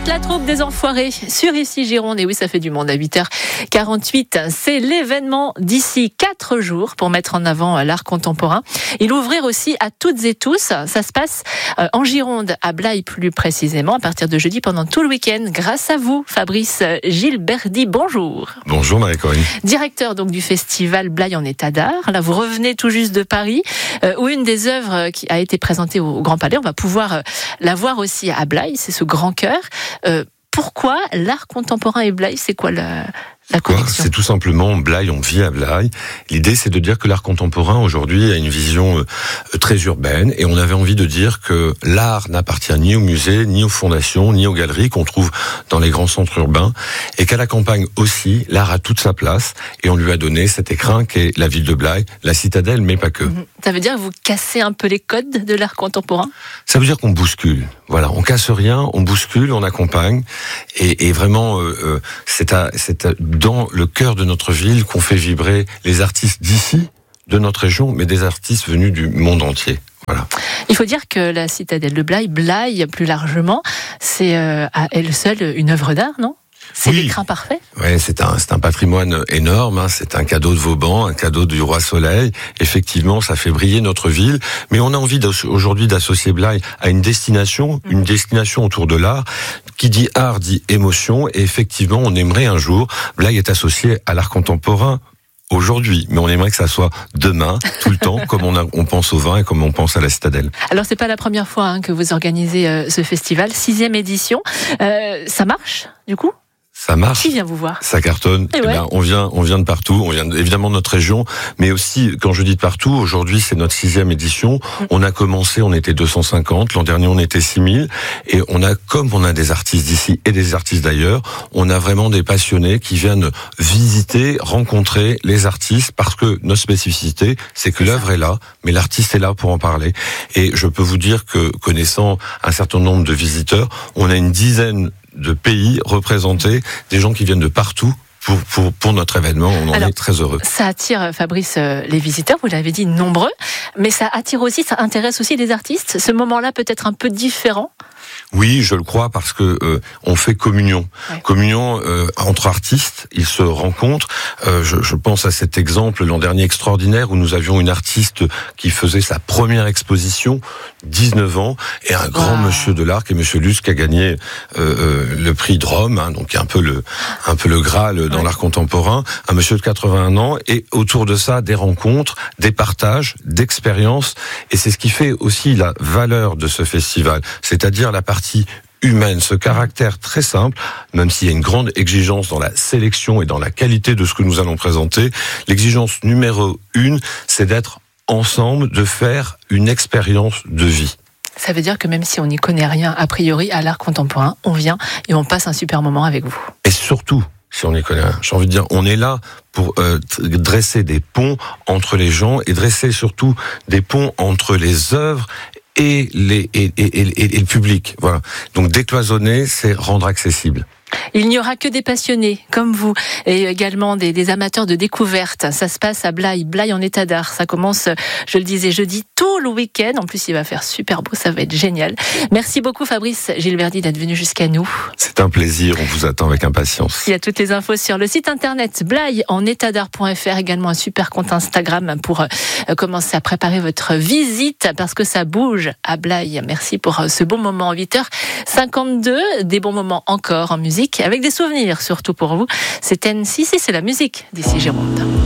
la troupe des Enfoirés sur Ici Gironde. Et oui, ça fait du monde à 8h48. C'est l'événement d'ici 4 jours pour mettre en avant l'art contemporain et l'ouvrir aussi à toutes et tous. Ça se passe en Gironde, à Blaye plus précisément, à partir de jeudi pendant tout le week-end. Grâce à vous, Fabrice Gilberdi, bonjour. Bonjour Marie-Corinne. Directeur donc du festival Blaye en état d'art. Là, vous revenez tout juste de Paris, où une des œuvres qui a été présentée au Grand Palais, on va pouvoir la voir aussi à Blaye, c'est ce grand chœur. Pourquoi l'art contemporain et Blaye, c'est quoi la connexion ? C'est tout simplement Blaye, on vit à Blaye. L'idée, c'est de dire que l'art contemporain, aujourd'hui, a une vision très urbaine, et on avait envie de dire que l'art n'appartient ni aux musées, ni aux fondations, ni aux galeries qu'on trouve dans les grands centres urbains, et qu'à la campagne aussi, l'art a toute sa place, et on lui a donné cet écrin qu'est la ville de Blaye, la citadelle, mais pas que. Ça veut dire que vous cassez un peu les codes de l'art contemporain ? Ça veut dire qu'on bouscule. Voilà, on casse rien, on bouscule, on accompagne, et vraiment, c'est dans le cœur de notre ville qu'on fait vibrer les artistes d'ici, de notre région, mais des artistes venus du monde entier. Voilà. Il faut dire que la citadelle de Blaye plus largement, c'est à elle seule une œuvre d'art, non ? C'est l'écrin parfait. Ouais, c'est un patrimoine énorme, c'est un cadeau de Vauban, un cadeau du Roi Soleil. Effectivement, ça fait briller notre ville, mais on a envie aujourd'hui d'associer Blaye à une destination autour de l'art. Qui dit art dit émotion, et effectivement, on aimerait un jour, Blaye est associé à l'art contemporain aujourd'hui, mais on aimerait que ça soit demain, tout le temps, comme on pense au vin et comme on pense à la citadelle. Alors, c'est pas la première fois que vous organisez ce festival, 6e édition. Ça marche, du coup ? Ça marche. Qui vient vous voir ? Ça cartonne. On vient de partout. On vient évidemment de notre région, mais aussi, quand je dis de partout, aujourd'hui c'est notre 6e édition. On a commencé, on était 250. L'an dernier, on était 6000. Et comme on a des artistes d'ici et des artistes d'ailleurs, on a vraiment des passionnés qui viennent visiter, rencontrer les artistes, parce que notre spécificité, c'est que l'œuvre est là, mais l'artiste est là pour en parler. Et je peux vous dire que, connaissant un certain nombre de visiteurs, on a une dizaine de pays représentés, des gens qui viennent de partout pour notre événement. On en est très heureux. Ça attire, Fabrice, les visiteurs, vous l'avez dit, nombreux, mais ça attire aussi, ça intéresse aussi les artistes. Ce moment-là peut être un peu différent. Oui, je le crois, parce que on fait communion. Ouais. Communion entre artistes, ils se rencontrent. Je pense à cet exemple l'an dernier extraordinaire où nous avions une artiste qui faisait sa première exposition, 19 ans, et un grand monsieur de l'art, qui est monsieur Luce, qui a gagné le prix de Rome, donc un peu le Graal dans l'art contemporain, un monsieur de 81 ans, et autour de ça, des rencontres, des partages, d'expériences, et c'est ce qui fait aussi la valeur de ce festival, c'est-à-dire la partie humaine, ce caractère très simple, même s'il y a une grande exigence dans la sélection et dans la qualité de ce que nous allons présenter. L'exigence numéro 1, c'est d'être ensemble, de faire une expérience de vie. Ça veut dire que même si on n'y connaît rien, a priori, à l'art contemporain, on vient et on passe un super moment avec vous. Et surtout, si on y connaît rien, j'ai envie de dire, on est là pour dresser des ponts entre les gens, et dresser surtout des ponts entre les œuvres et le public. Voilà. Donc décloisonner, c'est rendre accessible. Il n'y aura que des passionnés comme vous, et également des amateurs de découverte. Ça se passe à Blaye en état d'art. Ça commence, je le disais, jeudi, tout le week-end. En plus, il va faire super beau, ça va être génial. Merci beaucoup, Fabrice Gilberdi, d'être venu jusqu'à nous. C'est un plaisir, on vous attend avec impatience. Il y a toutes les infos sur le site internet blayenenétatdart.fr, également un super compte Instagram pour commencer à préparer votre visite, parce que ça bouge à Blaye. Merci pour ce bon moment, 8h52, des bons moments encore en musique, avec des souvenirs surtout pour vous. C'est N6 et c'est la musique d'ici Gironde.